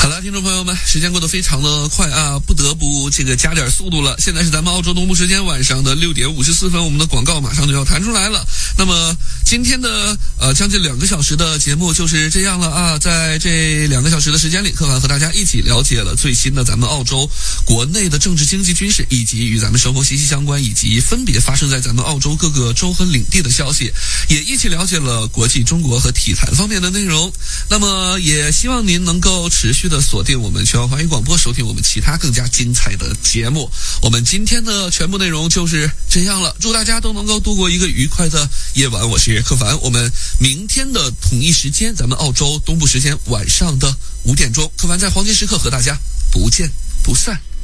了，听众朋友们，时间过得非常的快啊，不得不加点速度了。现在是咱们澳洲东部时间晚上的6点54分，我们的广告马上就要弹出来了。那么今天的将近2个小时的节目就是这样了啊，在这2个小时的时间里，柯凡和大家一起了解了最新的咱们澳洲国内的政治、经济、军事，以及与咱们生活息息相关，以及分别发生在咱们澳洲各个州和领地的消息，也一起了解了国际、中国和体坛方面的内容。那么也希望您能够持续的锁定我们全华语广播，收听我们其他更加精彩的节目。我们今天的全部内容就是这样了，祝大家都能够度过一个愉快的夜晚。我是柯凡，我们明天的同一时间，咱们澳洲东部时间晚上的5点钟，柯凡在黄金时刻和大家不见不散。